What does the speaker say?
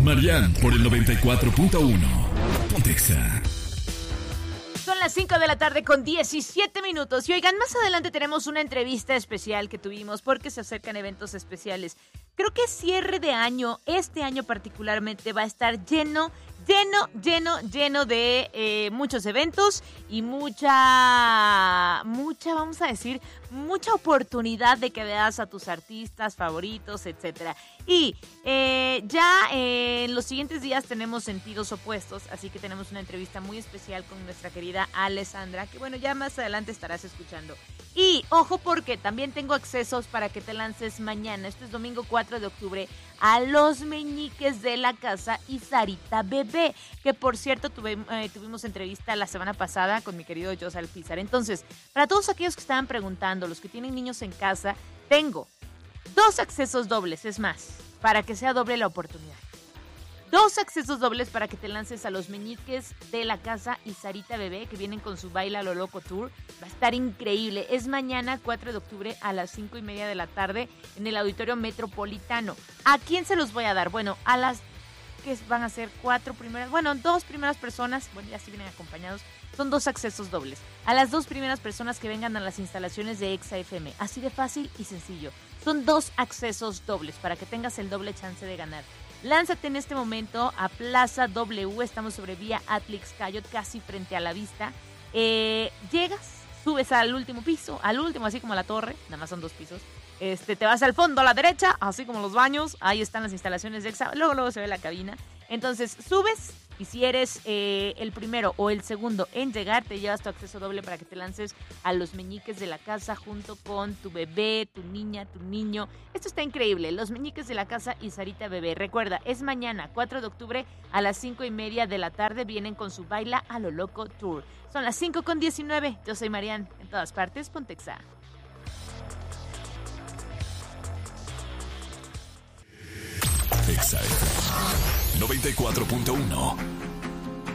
Marian por el 94.1. Ponte Exa. Son las 5 de la tarde con 17 minutos. Y oigan, más adelante tenemos una entrevista especial que tuvimos porque se acercan eventos especiales. Creo que cierre de año, este año particularmente, va a estar lleno de muchos eventos y mucha, vamos a decir, mucha oportunidad de que veas a tus artistas favoritos, etcétera. Y ya en los siguientes días tenemos sentidos opuestos, así que tenemos una entrevista muy especial con nuestra querida Alessandra, que bueno, ya más adelante estarás escuchando. Y ojo porque también tengo accesos para que te lances mañana, este es domingo 4 de octubre, a Los Meñiques de la Casa y Sarita Bebé, que por cierto tuvimos entrevista la semana pasada con mi querido José Alpizar. Entonces, para todos aquellos que estaban preguntando, los que tienen niños en casa, tengo 2 accesos dobles, es más, para que sea doble la oportunidad. 2 accesos dobles para que te lances a Los Meñiques de la Casa y Sarita Bebé, que vienen con su Baila lo Loco Tour. Va a estar increíble. Es mañana 4 de octubre a las 5:30 de la tarde en el Auditorio Metropolitano. ¿A quién se los voy a dar? Bueno, a las que van a ser 2 primeras personas, bueno, ya sí vienen acompañados, son 2 accesos dobles. A las 2 primeras personas que vengan a las instalaciones de Exa FM. Así de fácil y sencillo. Son 2 accesos dobles para que tengas el doble chance de ganar. Lánzate en este momento a Plaza W, estamos sobre vía Atlix Cayot, casi frente a la vista. Llegas, subes al último piso, así como a la torre, nada más son 2 pisos. Te vas al fondo a la derecha, así como los baños, ahí están las instalaciones de Exa, luego se ve la cabina. Entonces subes y si eres el primero o el segundo en llegar, te llevas tu acceso doble para que te lances a Los Meñiques de la Casa junto con tu bebé, tu niña, tu niño. Esto está increíble, Los Meñiques de la Casa y Sarita Bebé. Recuerda, es mañana 4 de octubre a las 5:30 de la tarde, vienen con su Baila a lo Loco Tour. Son las 5:19, yo soy Marian, en todas partes, Ponte Exa. Exa 94.1.